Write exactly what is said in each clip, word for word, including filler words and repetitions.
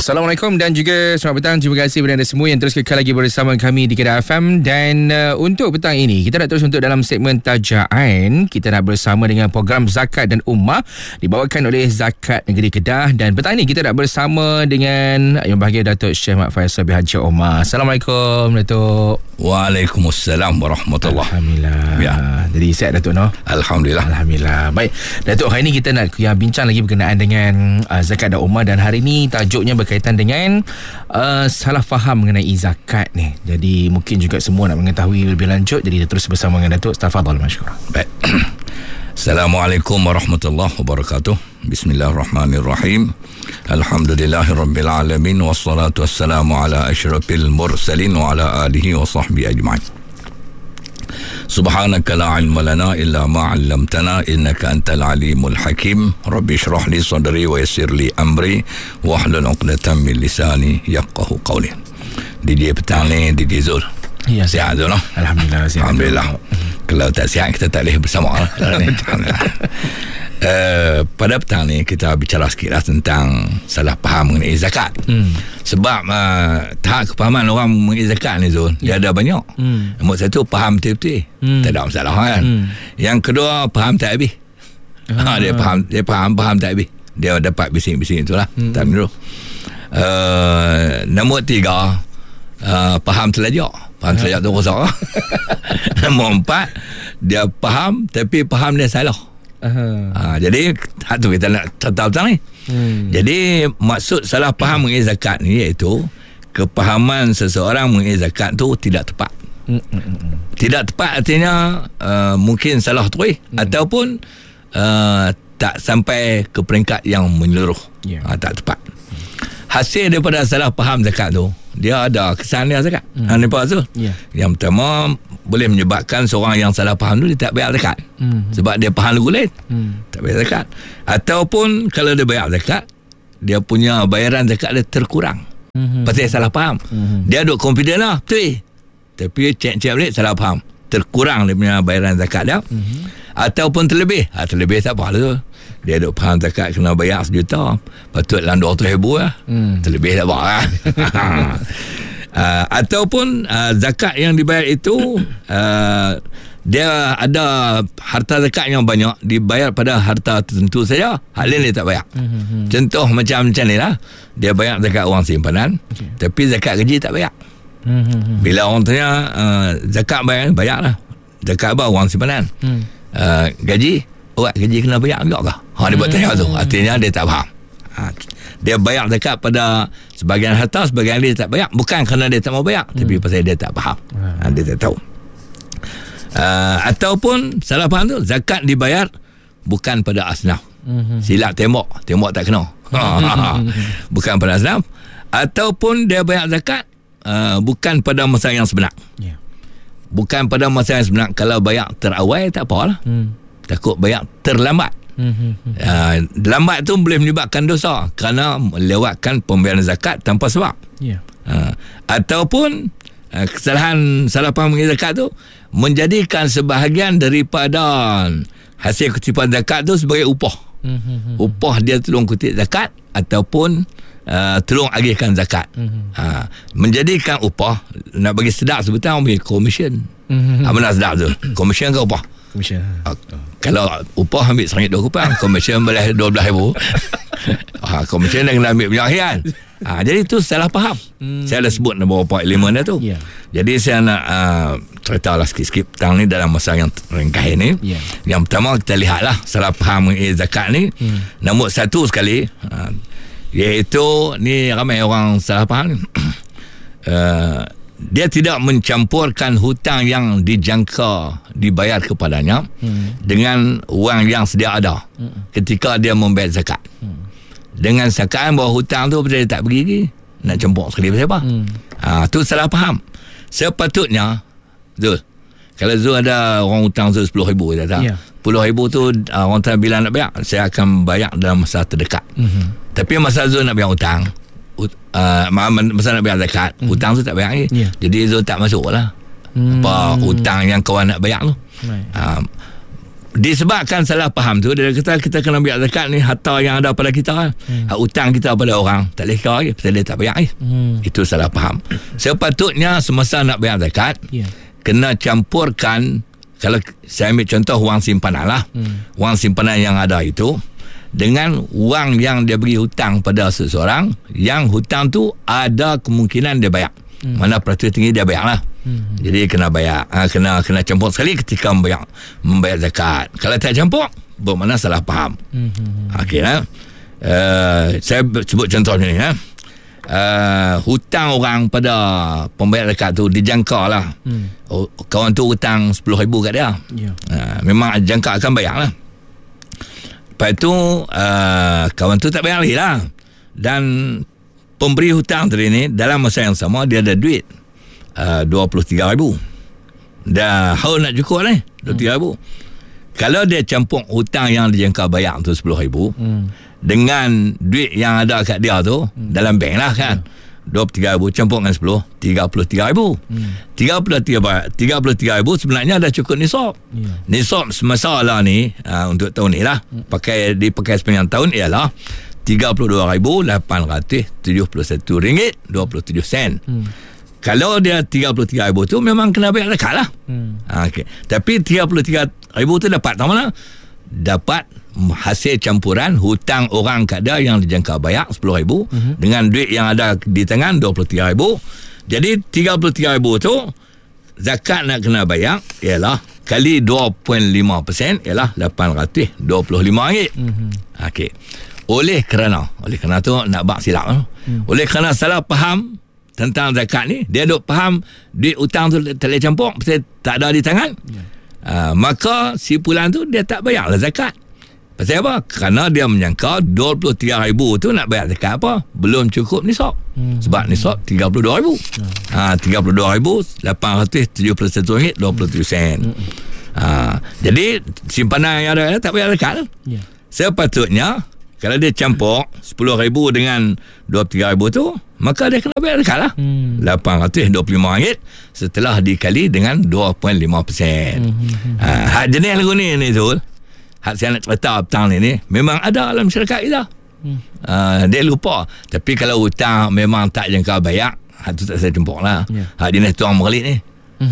Assalamualaikum dan juga selamat petang. Terima kasih kepada anda semua yang terus kekal lagi bersama kami di Kedah F M. Dan uh, untuk petang ini kita nak terus untuk dalam segmen Tajaan. Kita nak bersama dengan program Zakat dan Ummah dibawakan oleh Zakat Negeri Kedah. Dan petang ini kita nak bersama dengan yang bahagia Datuk Syekh Mat Faisal bin Haji Omar. Assalamualaikum Datuk. Waalaikumsalam warahmatullahi. Alhamdulillah. Ya. Jadi sihat Datuk no? Alhamdulillah. Alhamdulillah. Baik Datuk, hari ini kita nak ya, bincang lagi berkenaan dengan uh, Zakat dan Ummah. Dan hari ini tajuknya berkaitan dengan uh, salah faham mengenai zakat ni. Jadi mungkin juga semua nak mengetahui lebih lanjut. Jadi kita terus bersama dengan Datuk. Tafadhal masykur. Baik. Assalamualaikum warahmatullahi wabarakatuh. Bismillahirrahmanirrahim. Alhamdulillahirabbil alamin wassalatu wassalamu ala asyrafil mursalin wa ala alihi wa sahbihi ajma'in. Subhanaka la ilma lana illa ma 'allamtana innaka antal alimul hakim. Rabbi shrah li sadri wa yassir li amri wahlul 'uqdatam min lisani yafqahu qawli. Di dia petang ni di dia Zul. Ya, sihat Zul. Alhamdulillah sihat. Alhamdulillah. Kalau tak sihat kita tak boleh bersama lah. Uh, pada petang ni kita bicara sikit lah tentang salah faham mengenai zakat. hmm. Sebab uh, tahap kepahaman orang mengenai zakat ni Zul, yeah. dia ada banyak. hmm. Nombor satu, faham betul-betul, hmm. tak ada masalah kan. hmm. Yang kedua, faham tak habis. ah. ha, Dia faham Dia faham, faham tak habis. Dia dapat bising-bising itulah. hmm. Tak dulu. uh, Nombor tiga, uh, faham telajak. Faham telajak tu rosak. Nombor empat, dia faham tapi faham dia salah. Uh-huh. Ha, jadi hak tu kita nak tahu tentang ni. Hmm. Jadi maksud salah faham mengenai zakat ni iaitu kepahaman seseorang mengenai zakat tu tidak tepat. Hmm. Tidak tepat artinya uh, mungkin salah terus hmm. ataupun uh, tak sampai ke peringkat yang menyeluruh. Yeah. Ha, tak tepat. Hasil daripada salah faham zakat tu, dia ada kesan dia zakat. Hmm. Ha, nampak tu? Yeah. Yang pertama, boleh menyebabkan seorang yang salah faham tu dia tak bayar zakat. Hmm. Sebab dia faham lagu lain. Hmm. Tak bayar zakat. Ataupun kalau dia bayar zakat, dia punya bayaran zakat dia terkurang. Hmm. Pasal dia salah faham. Hmm. Dia duk confident lah, betul. Tapi cek-cek balik salah faham. Terkurang dia punya bayaran zakat dia. Hmm. Ataupun terlebih. Ha, terlebih tak apa lah tu. Dia duk faham zakat kena bayar sejuta, patut dalam dua ratus ribu lah. hmm. Terlebih tak apa lah. uh, Ataupun uh, zakat yang dibayar itu uh, dia ada harta zakat yang banyak, dibayar pada harta tertentu saja, hal lain dia tak bayar. hmm. Contoh macam macam ni lah, dia bayar zakat wang simpanan, okay. tapi zakat gaji tak bayar. hmm. Bila orang tanya uh, zakat bayar, bayar lah. Zakat apa? Wang simpanan. hmm. uh, Gaji, oh, gaji kena bayar juga kah? Ha, dia buat tanya tu. Artinya dia tak faham. Ha, dia bayar zakat pada sebahagian harta, sebahagian dia tak bayar. Bukan kerana dia tak mau bayar, hmm. tapi pasal dia tak faham. Ha, dia tak tahu. Uh, ataupun salah faham tu, zakat dibayar bukan pada asnaf. Hmm. Silap tembok, tembok tak kena. Bukan pada asnaf. Ataupun dia bayar zakat uh, bukan pada masa yang sebenar. Yeah. Bukan pada masa yang sebenar. Kalau bayar terawal tak apalah. Hmm. Takut bayar terlambat. Mm-hmm. Uh, lambat tu boleh menyebabkan dosa kerana melewatkan pembayaran zakat tanpa sebab. Yeah. Uh, ataupun uh, kesalahan salah faham mengenai zakat tu menjadikan sebahagian daripada hasil kutipan zakat tu sebagai upah. Mm-hmm. Upah dia tolong kutip zakat ataupun uh, tolong agihkan zakat. Mm-hmm. Uh, menjadikan upah, nak bagi sedap sebutan orang bagi komisen. Mm-hmm. Apa nak sedap tu? Komisen ke upah? Komisen. Uh, kalau upah ambil seringgit dua kupang, komisen boleh dua belas ribu. ha, komisen dah kena ambil banyak kan. Ha, jadi itu salah faham. Hmm. Saya dah sebut beberapa elemen dah tu. Yeah. Jadi saya nak uh, ceritalah sikit-sikit tentang ni dalam masa yang ringkas ini. Yeah. Yang pertama kita lihatlah salah faham mengenai zakat ni. Hmm. Nombor satu sekali, uh, iaitu ni ramai orang salah faham ni. uh, Dia tidak mencampurkan hutang yang dijangka dibayar kepadanya hmm. dengan wang yang sedia ada hmm. ketika dia membayar zakat. Hmm. Dengan sangkaan bahawa hutang tu dia tak pergi lagi, nak campur sekali pasal apa? Hmm. Ha, tu salah faham. Sepatutnya Zul, kalau Zul ada orang hutang Zul sepuluh ribu kata, yeah. sepuluh ribu tu uh, orang tanya bila nak bayar, saya akan bayar dalam masa terdekat. Hmm. Tapi masa Zul nak bayar hutang, Uh, masa nak bayar zakat, mm. hutang tu tak bayar lagi. Yeah. Jadi Zul tak masuk lah. Mm. Apa hutang yang kawan nak bayar tu. Right. Uh, disebabkan salah faham tu, dia kata kita kena bayar zakat ni harta yang ada pada kita, hmm. hak hutang kita pada orang, tak boleh kau lagi pasal dia tak bayar lagi. Hmm. Itu salah faham. Sepatutnya semasa nak bayar zakat, yeah. kena campurkan, kalau saya ambil contoh wang simpanan lah, hmm. wang simpanan yang ada itu dengan wang yang dia beri hutang pada seseorang, yang hutang tu ada kemungkinan dia bayar. Hmm. Mana peraturan tinggi dia bayar lah. Hmm. Jadi kena bayar, ha, kena kena campur sekali ketika membayar membayar zakat. Kalau tak campur, bermakna salah faham. Hmm. Okey lah. Uh, saya sebut contohnya ni, ha. Uh, hutang orang pada pembayar zakat tu dijangka lah. Hmm. Oh, kawan tu hutang sepuluh ribu kat dia. Yeah. Uh, memang jangka akan bayar lah. Lepas tu uh, kawan tu tak bayar lagi lah. Dan pemberi hutang tadi ni dalam masa yang sama dia ada duit uh, dua puluh tiga ribu. Dah haul nak cukup ni dua puluh tiga ribu. Hmm. Kalau dia campur hutang yang dijangka bayar tu sepuluh ribu hmm. dengan duit yang ada kat dia tu hmm. dalam bank lah kan, hmm. dua puluh tiga ribu campur dengan sepuluh, tiga puluh tiga ribu. hmm. tiga puluh tiga ribu sebenarnya dah cukup nisab. yeah. Nisab semasa lah ni uh, untuk tahun ni lah, hmm. pakai dipakai sepanjang tahun ialah tiga puluh dua ribu lapan ratus tujuh puluh satu ringgit dua puluh tujuh sen. Hmm. Kalau dia tiga puluh tiga ribu tu memang kena bayar zakat lah. Hmm. Ha, okay. Tapi tiga puluh tiga ribu tu dapat tahu mana? Dapat hasil campuran hutang orang kat dia yang dijangka bayar sepuluh ribu hmm. dengan duit yang ada di tangan dua puluh tiga ribu. Jadi tiga puluh tiga ribu tu zakat nak kena bayar ialah kali dua puluh lima peratus ialah lapan ratus dua puluh lima ringgit. Hmm. Okey. Oleh kerana oleh kerana tu nak bak silap hmm. oleh kerana salah faham tentang zakat ni, dia duk faham duit hutang tu tak boleh campur pasal tak ada di tangan. yeah. uh, maka si pulang tu dia tak bayar lah zakat. Pasal apa? Kerana dia menyangka dua puluh tiga ribu tu nak bayar zakat apa? Belum cukup nisab. hmm. Sebab nisab tiga puluh dua ribu. hmm. uh, tiga puluh dua ribu lapan ratus tujuh puluh satu ringgit dua puluh tujuh sen. hmm. uh, Jadi simpanan yang ada tak bayar zakat lah. yeah. Sepatutnya kalau dia campur sepuluh ribu dengan dua puluh tiga ribu tu, maka dia kena bayar zakat lah. Hmm. lapan ratus dua puluh lima ringgit setelah dikali dengan dua puluh lima peratus. Hmm. Ha, hak jenis lagu ni, ni Zul, hak saya nak cerita petang ni, ni memang ada dalam masyarakat kita. Hmm. Ha, dia lupa. Tapi kalau hutang memang tak jangka bayar, hak tu tak saya jemput lah. Yeah. Hak jenis tuang merelit ni.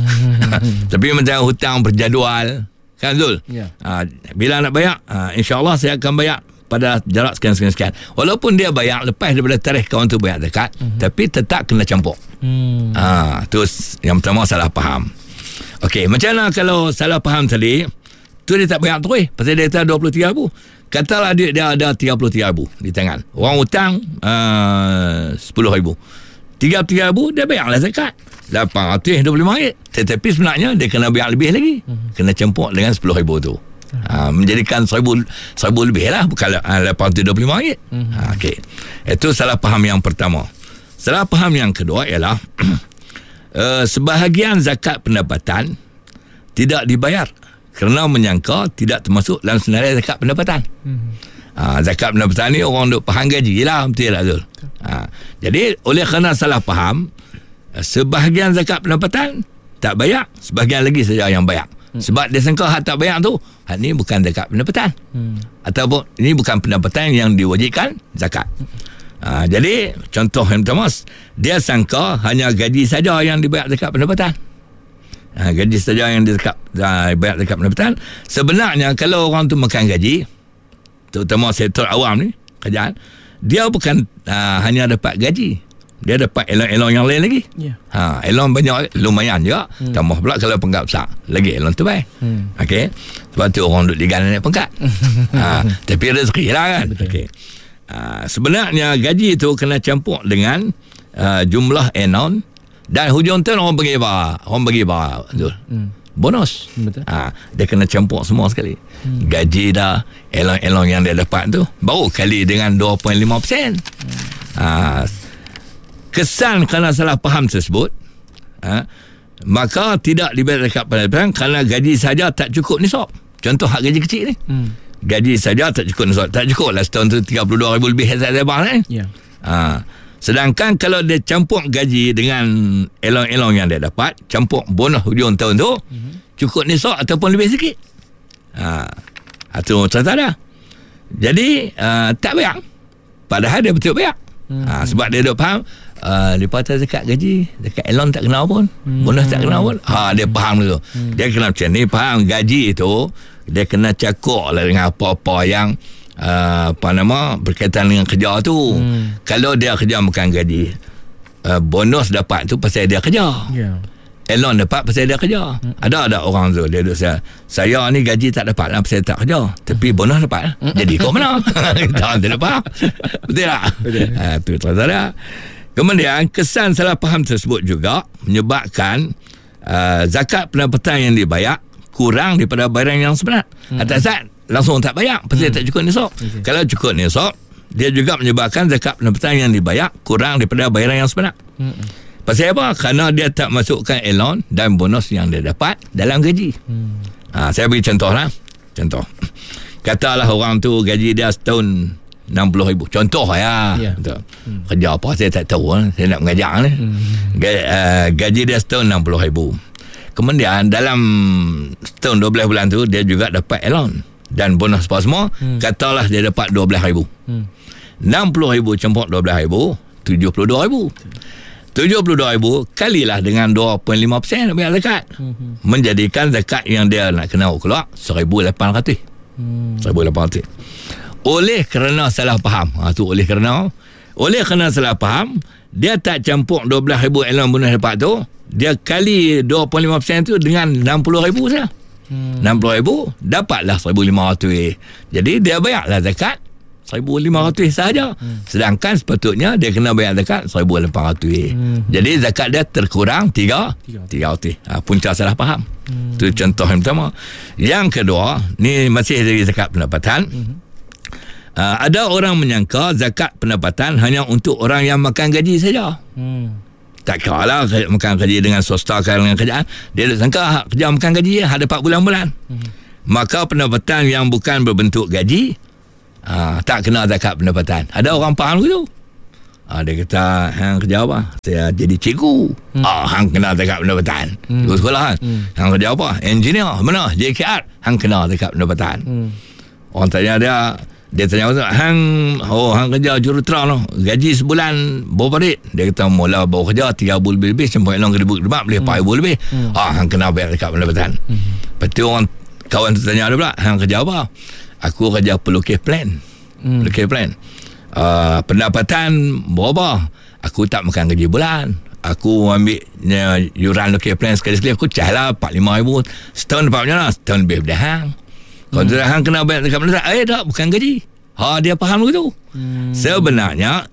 Tapi macam hutang berjadual, kan Zul? Yeah. Ha, bila nak bayar, ha, insyaAllah saya akan bayar pada jarak sekian-sekian-sekian. Walaupun dia bayar lepas daripada tarikh kawan tu bayar zakat, mm-hmm. tapi tetap kena campur. Mm. Ha, tu yang pertama salah faham. Okey, macam mana kalau salah faham tadi, tu dia tak bayar terus, pasal dia kata dua puluh tiga ribu. Katalah duit dia ada tiga puluh tiga ribu di tangan. Orang hutang uh, sepuluh ribu. tiga puluh tiga ribu dia bayarlah zakat. lapan ratus dua puluh lima ringgit. Tetapi sebenarnya dia kena bayar lebih lagi. Mm-hmm. Kena campur dengan sepuluh ribu tu. Ha, menjadikan seribu, seribu lebih lah, bukan lapan ratus dua puluh lima ringgit. Mm-hmm. Ha, okay. Itu salah faham yang pertama. Salah faham yang kedua ialah uh, sebahagian zakat pendapatan tidak dibayar kerana menyangka tidak termasuk dalam senarai zakat pendapatan. Mm-hmm. Ha, zakat pendapatan ni orang duk faham gaji lah, betul tak Zul? Ha, jadi oleh kerana salah faham, sebahagian zakat pendapatan tak bayar, sebahagian lagi saja yang bayar. Hmm. Sebab dia sangka hak tak bayar tu, hak ni bukan zakat pendapatan. Hmm. Ataupun ini bukan pendapatan yang diwajibkan zakat. Hmm. Ha, jadi contoh yang pertama, dia sangka hanya gaji saja yang dibayar zakat pendapatan. Ha, gaji saja yang dizakat, dibayar zakat pendapatan. Sebenarnya kalau orang tu makan gaji, terutama sektor awam ni, kerajaan, dia bukan uh, hanya dapat gaji, dia dapat elon-elon yang lain lagi. Yeah. Ha, elon banyak, lumayan juga. Hmm. Tambah pula kalau pangkat besar, lagi elon tu baik. Hmm. Okey. Sebab tu orang duduk digan naik pangkat. Ha, tapi rezeki lah kan. Okey. Ha, sebenarnya gaji tu kena campur dengan uh, jumlah elon, dan hujung tahun orang bagi apa? Orang bagi apa? Betul. Hmm. Bonus. Betul. Ha, dia kena campur semua sekali. Hmm. Gaji dah, elon-elon yang dia dapat tu, baru kali dengan dua puluh lima peratus. Hmm. Ha, kesan kerana salah faham tersebut, ha, maka tidak dibayar zakat pendapatan kerana gaji saja tak cukup nisab. Contoh hak gaji kecil ni, hmm. gaji saja tak cukup nisab. Tak cukup lah setahun tu tiga puluh dua ribu lebih saya bahas ni. Yeah. Ha, sedangkan kalau dia campur gaji dengan elong-elong yang dia dapat, campur bonus hujung tahun tu, hmm. cukup nisab ataupun lebih sikit. Ha, itu contoh dah. Jadi uh, tak bayar. Padahal dia betul bayar. Hmm. Ha, sebab dia duk faham uh, dia patah zakat gaji, zakat elon tak kenal pun, hmm. bonus tak kenal pun. Ha, dia faham tu. Hmm. Dia kena macam ni, faham gaji itu dia kena cakup lah dengan apa-apa yang uh, apa nama berkaitan dengan kerja tu. Hmm. Kalau dia kerja bukan gaji, uh, bonus dapat tu pasal dia kerja. Yeah. Elon dapat pasal dia kerja. Hmm. Ada ada orang tu dia duk saya, saya ni gaji tak dapat lah pasal tak kerja, tapi bonus dapat lah. Hmm. Jadi kau mana? Kita tak dapat. Betul tak? Betul. Ha, tu terasa. Kemudian kesan salah faham tersebut juga menyebabkan uh, zakat pendapatan yang dibayar kurang daripada bayaran yang sebenar. Hmm. Atas zat langsung tak bayar pasal hmm. tak cukup nisab. Okay. Kalau cukup nisab, dia juga menyebabkan zakat pendapatan yang dibayar kurang daripada bayaran yang sebenar. Hmm. Pasal apa? Kerana dia tak masukkan elon dan bonus yang dia dapat dalam gaji. Hmm. Ha, saya beri contoh lah. Contoh. Katalah orang tu gaji dia setahun enam puluh ribu. Contoh ya. Yeah. Hmm. Kerja apa saya tak tahu. Saya nak mengajar ni. Hmm. Gaji dia setahun enam puluh ribu. Kemudian dalam setahun dua belas bulan tu dia juga dapat elon dan bonus apa semua. Hmm. Katalah dia dapat dua belas ribu. Hmm. enam puluh ribu campur dua belas ribu, tujuh puluh dua ribu. tujuh puluh dua ribu kalilah dengan dua perpuluhan lima peratus nak bayar zakat. Hmm. Menjadikan zakat yang dia nak kena keluar seribu lapan ratus. Hmm. seribu lapan ratus. Oleh kerana salah faham. Ha, tu oleh kerana oleh kerana salah faham, dia tak campur dua belas ribu elon bonus dapat tu, dia kali dua perpuluhan lima peratus tu dengan enam puluh ribu saja. Hmm. enam puluh ribu dapatlah seribu lima ratus. Jadi dia bayarlah zakat seribu lima ratus sahaja. Hmm. Sedangkan sepatutnya dia kena bayar zakat seribu lapan ratus. Hmm. Jadi zakat dia terkurang tiga ratus. Ha, punca salah faham. Hmm. Itu contoh yang pertama. Yang kedua, ni masih dari zakat pendapatan. Hmm. Uh, ada orang menyangka zakat pendapatan hanya untuk orang yang makan gaji saja. Hmm. Tak kira lah makan gaji dengan swasta ke dengan kerjaan. Dia dah sangka kerja makan gaji ya, dapat bulan-bulan. Hmm. Maka pendapatan yang bukan berbentuk gaji uh, tak kena zakat pendapatan. Ada orang faham begitu. Uh, dia kata, hang kerja apa? Saya jadi cikgu. Hmm. Ah, hang kena zakat pendapatan. Hmm. Cikgu sekolah kan. Hmm. Hang kerja apa? Engineer. Mana? J K R. Hang kena zakat pendapatan. Hmm. Orang tanya dia, dia tanya, hang oh hang kerja juruterang noh, gaji sebulan berapa duit? Dia kata mula bawa kerja tiga ribu lebih, sampai long ribu demak boleh empat ribu lebih. Hmm. Ah, hang kena bayar zakat pendapatan. Hmm. Betul orang kawan tu tanya dia pula, hang kerja apa? Aku kerja pelukis plan. Hmm. Pelukis plan. Uh, pendapatan berapa? Aku tak makan gaji bulan. Aku ambil uh, yuran lukis plan sekali-sekali aku cah lah empat puluh lima ribu. Setahun dapat macam mana? Setahun lebih dah hang. Kalau hmm. hang kena bayar zakat pendapatan, eh tak, bukan gaji. Ha, dia faham begitu. Hmm. Sebenarnya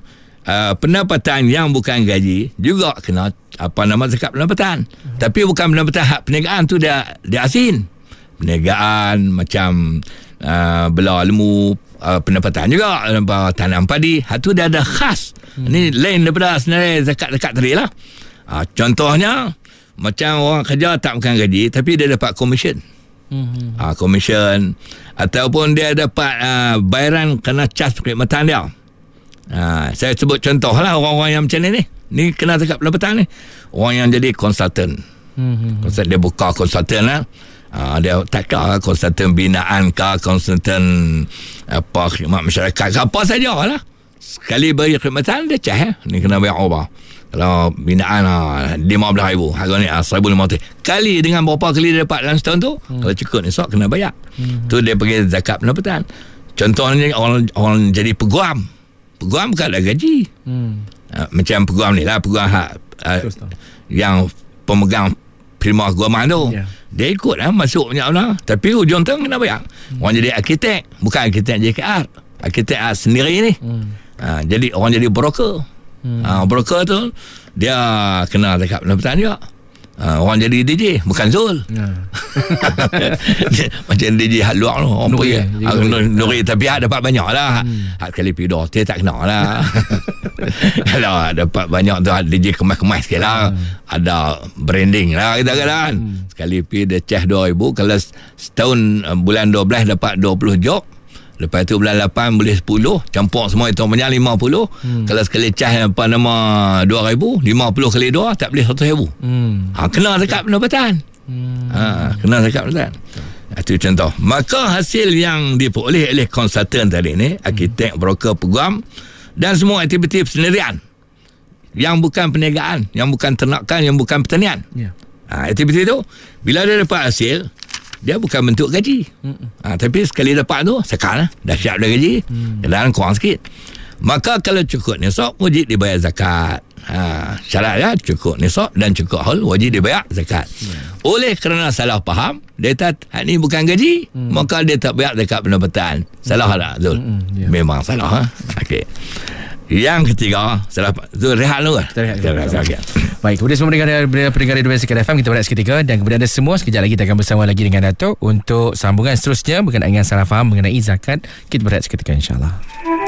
uh, pendapatan yang bukan gaji juga kena apa nama zakat pendapatan. Hmm. Tapi bukan pendapatan hak perniagaan tu dia dia asin. Perniagaan macam uh, belah lembu, uh, pendapatan juga uh, tanam padi, hak tu dia ada khas. Hmm. Ni lain daripada sebenarnya zakat-zakat tadi lah. Uh, contohnya macam orang kerja tak makan gaji tapi dia dapat komisen. Hmm. Uh, komisen ataupun dia dapat uh, bayaran kena cas perkhidmatan dia. Uh, saya sebut contoh lah orang-orang yang macam ni ni. Ni kena zakat pendapatan ni. Orang yang jadi konsultan. Hmm. Konsultan dia buka konsultan lah. Uh, dia tak kira konsultan binaan ke, konsultan apa khidmat masyarakat ke, apa saja lah. Sekali beri khidmatan dia cas eh. Ni kena bayar apa. Kalau binaan lah, lima belas ribu, harga ni seribu lima ratus. Kali dengan berapa kali dia dapat dalam setahun tu, hmm. kalau cukup ni sok kena bayar. Hmm. Tu dia pergi zakat pendapatan. Contohnya orang orang jadi peguam. Peguam bukan ada gaji. Hmm. Uh, macam peguam ni lah, peguam hak uh, yang pemegang firma keguaman tu. Yeah. Dia ikut lah, masuk banyak lah. Tapi hujung tu kena bayar. Hmm. Orang jadi arkitek, bukan arkitek J K R. Arkitek sendiri ni. Hmm. Uh, jadi orang jadi broker. Hmm. Uh, broker tu dia kena zakat pendapatan juga. Uh, orang jadi D J bukan Zul. Yeah. Macam D J hak luar tu orang Nuri, pergi uh, Nuri, Nuri tapi hak dapat banyak lah. Hmm. Hak sekali pergi doktor tak kena lah. Kalau dapat banyak tu D J kemas-kemas sikit lah. Hmm. Ada branding lah kita kata kan. Hmm. Sekali pergi dia cas dua ribu, kalau setahun bulan dua belas dapat dua puluh job. Lepas tu bulan lapan boleh sepuluh, campur semua hitung banyak lima puluh. Hmm. Kalau sekali cas apa nama dua ribu, lima puluh kali dua tak boleh seratus ribu. Hmm. Ha, kena zakat pendapatan. Hmm. Ha, kena zakat pendapatan. Itu contoh. Maka hasil yang diperoleh oleh konsultan tadi ni, arkitek, broker, peguam dan semua aktiviti persendirian yang bukan perniagaan, yang bukan ternakan, yang bukan pertanian. Ya. Ha, aktiviti tu bila dia dapat hasil, dia bukan bentuk gaji. Ha, tapi sekali dapat tu, sekarang dah siap dah gaji. Hmm. Dan kurang sikit. Maka kalau cukup nisab, wajib dibayar zakat. Ha, syarat ya, cukup nisab dan cukup haul, wajib dibayar zakat. Ya. Oleh kerana salah faham, dia kata hak ni bukan gaji, hmm. maka dia tak bayar zakat pendapatan. Salah tak, Zul? Hmm. Ya. Memang salah. Ha? Okey. Yang ketiga, salah Zul, rehat dulu. Kita rehat. Kita rehat. Okay. Baik, kemudian semua pendengar pendengar Radio Basic F M, kita berehat seketika dan kemudian ada semua sekejap lagi kita akan bersama lagi dengan Datuk untuk sambungan seterusnya berkenaan dengan salah faham mengenai zakat. Kita berehat seketika, insya-Allah.